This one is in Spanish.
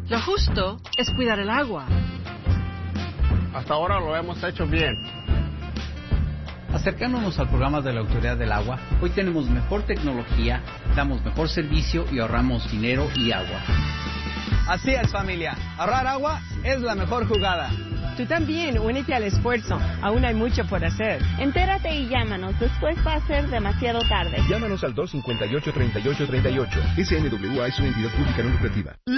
Lo justo es cuidar el agua. Hasta ahora lo hemos hecho bien. Acercándonos al programa de la Autoridad del Agua, hoy tenemos mejor tecnología, damos mejor servicio y ahorramos dinero y agua. Así es, familia. Ahorrar agua es la mejor jugada. Tú también, únete al esfuerzo. Aún hay mucho por hacer. Entérate y llámanos. Después va a ser demasiado tarde. Llámanos al 258-3838. SNWA es una entidad pública no lucrativa.